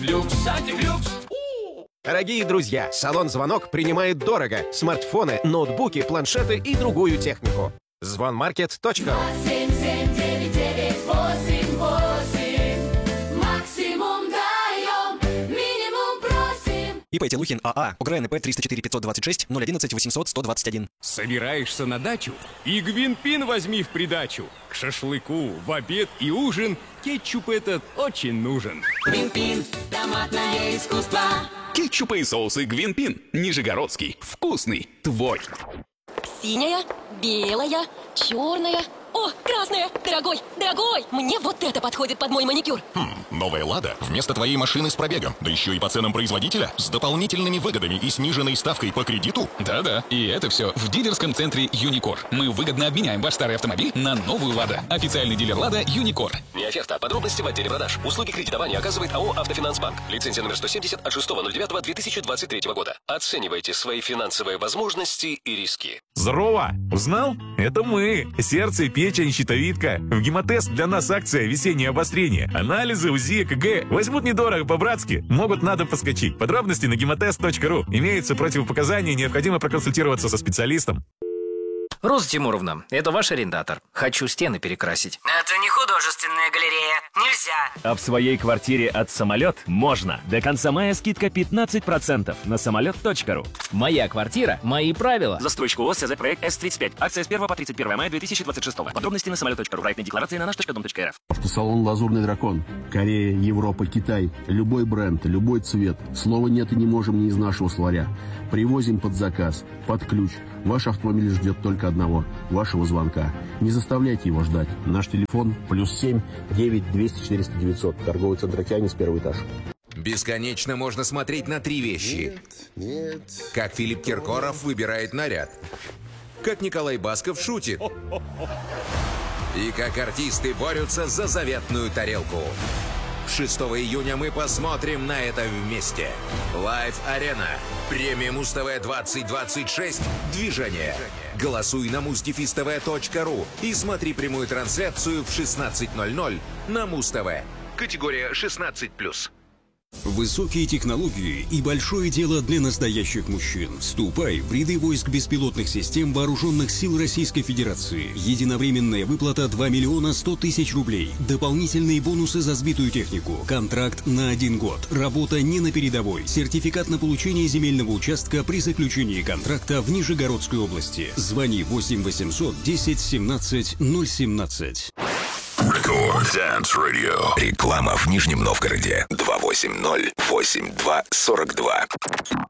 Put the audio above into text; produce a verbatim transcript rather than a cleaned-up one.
Люкс, антифлюкс. Дорогие друзья, салон «Звонок» принимает дорого. Смартфоны, ноутбуки, планшеты и другую технику. звонмаркет точка ру. семь семь девять девять восемь восемь. Максимум даем, минимум просим. ИП Телухин АА. ОГРНП триста четыре пятьсот двадцать шесть ноль одиннадцать восемьсот сто двадцать один. Собираешься на дачу? И Гвинпин возьми в придачу. К шашлыку, в обед и ужин кетчуп этот очень нужен. Гвинпин, томатное искусство. Кетчупы и соусы Гвинпин. Нижегородский. Вкусный. Твой. Синяя, белая, черная. О, красная! Дорогой, дорогой! Мне вот это подходит под мой маникюр. Хм, новая «Лада» вместо твоей машины с пробегом. Да еще и по ценам производителя. С дополнительными выгодами и сниженной ставкой по кредиту. Да-да, и это все в дилерском центре «Юникор». Мы выгодно обменяем ваш старый автомобиль на новую «Лада». Официальный дилер «Лада» «Юникор». Не оферта. Подробности в отделе продаж. Услуги кредитования оказывает АО «Автофинансбанк». Лицензия номер сто семьдесят от шестого ноль девятого две тысячи двадцать третьего года. Оценивайте свои финансовые возможности и риски. Здорово! Узнал? Это мы. Сердце, печень, щитовидка. В гемотест для нас акция «Весеннее обострение». Анализы, УЗИ, ЭКГ. Возьмут недорого, по-братски. Могут надо подскочить. Подробности на гемотест точка ру. Имеются противопоказания, необходимо проконсультироваться со специалистом. Роза Тимуровна, это ваш арендатор. Хочу стены перекрасить. Это не художественная галерея. Нельзя. А в своей квартире от «Самолет» можно. До конца мая скидка пятнадцать процентов на самолет точка ру. Моя квартира, мои правила. Застройщик ООО «СЗ Проект С тридцать пять». Акция с первого по тридцать первое мая две тысячи двадцать шестого. Подробности на самолет точка ру. Проектная декларация на наш точка дом точка эр эф. Автосалон «Лазурный дракон». Корея, Европа, Китай. Любой бренд, любой цвет. Слова «нет» и не можем не из нашего словаря. Привозим под заказ, под ключ. Ваш автомобиль ждет только одного – вашего звонка. Не заставляйте его ждать. Наш телефон плюс семь девять двести четыреста девятьсот. Торговый центр «Океанис», первый этаж. Бесконечно можно смотреть на три вещи. Нет, нет. Как Филипп Киркоров выбирает наряд. Как Николай Басков шутит. И как артисты борются за заветную тарелку. шестого июня мы посмотрим на это вместе. Live Arena. Премия Муз-ТВ двадцать двадцать шесть. Движение. Голосуй на муз дефис тэ вэ точка ру и смотри прямую трансляцию в шестнадцать ноль ноль на Муз-ТВ. Категория шестнадцать плюс. Высокие технологии и большое дело для настоящих мужчин. Вступай в ряды войск беспилотных систем Вооруженных сил Российской Федерации. Единовременная выплата два миллиона сто тысяч рублей. Дополнительные бонусы за сбитую технику. Контракт на один год. Работа не на передовой. Сертификат на получение земельного участка при заключении контракта в Нижегородской области. Звони восемь восемьсот десять семнадцать ноль семнадцать. Рекорд Dance Radio. Реклама в Нижнем Новгороде. два восемь ноль восемь два сорок два.